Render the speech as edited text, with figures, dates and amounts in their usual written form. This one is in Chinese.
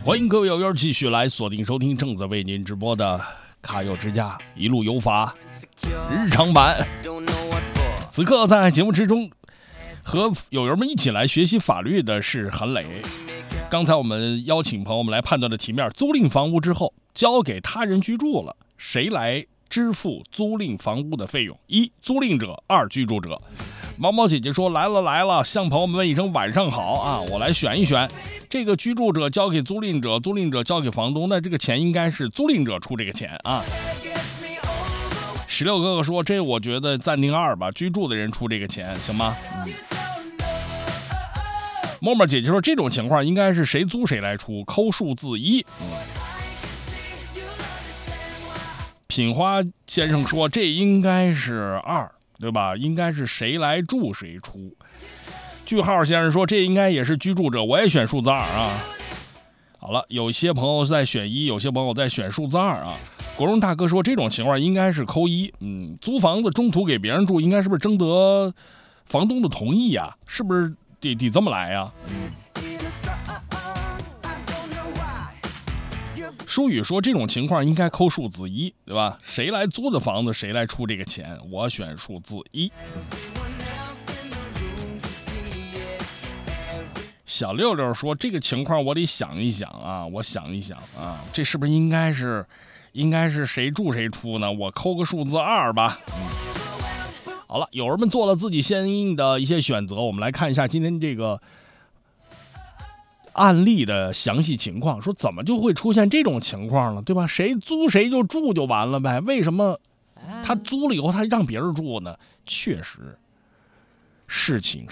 欢迎各位友友继续来锁定收听正在为您直播的卡友之家一路有法日常版。此刻在节目之中和友友们一起来学习法律的是韩磊。刚才我们邀请朋友们来判断的题面，租赁房屋之后交给他人居住了，谁来支付租赁房屋的费用？一、租赁者；二、居住者。毛毛姐姐说来了，向朋友们问一声晚上好啊！我来选一选，这个居住者交给租赁者，租赁者交给房东，那这个钱应该是租赁者出这个钱啊。16哥哥说这我觉得暂定2吧，居住的人出这个钱行吗？默默姐姐说这种情况应该是谁租谁来出，抠数字1。品花先生说这应该是2，对吧？应该是谁来住谁出。句号先生说这应该也是居住者，我也选数字2啊。好了，有些朋友在选1，有些朋友在选数字2啊。国荣大哥说这种情况应该是扣1。租房子中途给别人住，应该是不是征得房东的同意呀？是不是得这么来呀？舒宇说这种情况应该扣数字1，对吧？谁来租的房子谁来出这个钱，我选数字1。小六六说这个情况我得想一想啊，这是不是应该是谁住谁出呢？我扣个数字2吧。好了，友人们做了自己相应的一些选择，我们来看一下今天这个案例的详细情况，说怎么就会出现这种情况了，对吧？谁租谁就住就完了呗，为什么他租了以后他让别人住呢？确实事情